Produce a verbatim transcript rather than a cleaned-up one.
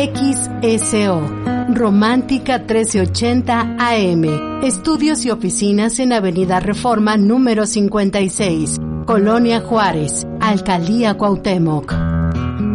X S O, Romántica trece ochenta A M. Estudios y oficinas en Avenida Reforma número cincuenta y seis, Colonia Juárez, Alcaldía Cuauhtémoc.